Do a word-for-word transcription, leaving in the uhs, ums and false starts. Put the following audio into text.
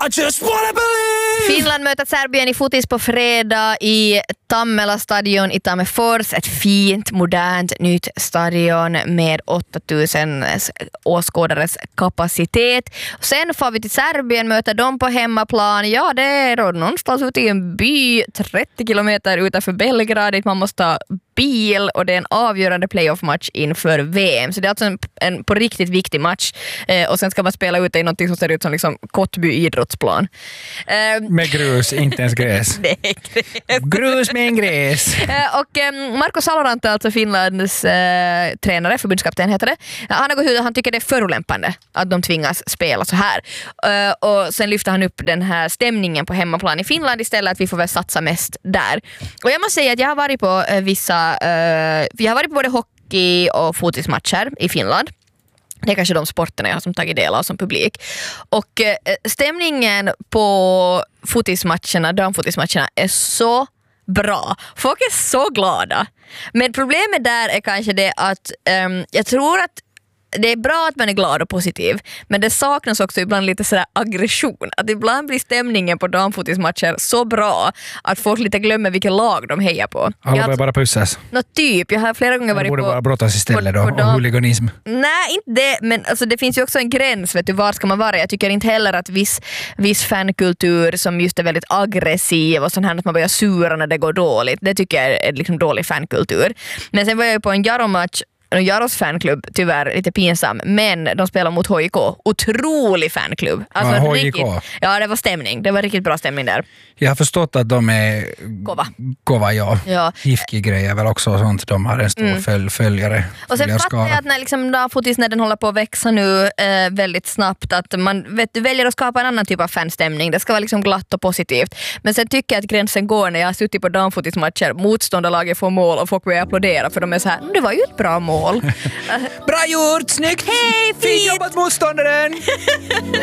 I just wanna believe! Finland möter Serbien i fotis på fredag i Tammela stadion i Tammerfors. Ett fint, modernt, nytt stadion med åtta tusen åskådares kapacitet. Sen får vi till Serbien, möter dem på hemmaplan. Ja, det är då någonstans ute i en by trettio kilometer utanför Belgrad dit man måste ta bil, och det är en avgörande playoff-match inför V M. Så det är alltså en, en på riktigt viktig match. Eh, och sen ska man spela ut det i något som ser ut som liksom Kottby idrottsplan. Eh, med grus, inte ens gräs. Det är gräs. Grus med en gräs. Eh, och eh, Marko Saloranta, alltså Finlands eh, tränare, förbundskapten heter det. Han har gått ut och han tycker det är förolämpande att de tvingas spela så här. Eh, och sen lyfter han upp den här stämningen på hemmaplan i Finland istället, att vi får väl satsa mest där. Och jag måste säga att jag har varit på eh, vissa Uh, vi har varit på både hockey och fotismatcher i Finland. Det är kanske de sporterna jag har som tagit del av som publik. Och uh, stämningen på fotismatcherna, damfotismatcherna är så bra. Folk är så glada. Men problemet där är kanske det att um, jag tror att det är bra att man är glad och positiv, men det saknas också ibland lite sådär aggression. Att ibland blir stämningen på damfotismatcher så bra att folk lite glömmer vilket lag de hejar på. Alla börjar bara pussas. Nå typ, jag har flera gånger varit på... Det borde bara brottas istället på, då, på och huliganism. Nej, inte det, men alltså, det finns ju också en gräns, vet du, var ska man vara? Jag tycker inte heller att viss, viss fankultur som just är väldigt aggressiv och sånt här, att man börjar sura när det går dåligt, det tycker jag är liksom dålig fankultur. Men sen var jag ju på en Jaro-match, Jaros fanklubb, tyvärr lite pinsam, men de spelar mot H I K. Otrolig fanklubb. Alltså, ja, H I K. Riktigt, ja, det var stämning. Det var riktigt bra stämning där. Jag har förstått att de är Kova. Kova, ja. ja. Hifki-grejer väl också, sånt. De har en stor mm. följ, följare. Och sen fattar jag att när, liksom, damfotis, när den håller på att växa nu eh, väldigt snabbt, att man vet, du väljer att skapa en annan typ av fanstämning. Det ska vara liksom glatt och positivt. Men sen tycker jag att gränsen går när jag har suttit på damfotismatcher, motståndarlaget får mål och folk börjar applådera för de är så här, det var ju ett bra mål. Bra gjort, snyggt! Hej, fint! Fint jobbat motståndaren!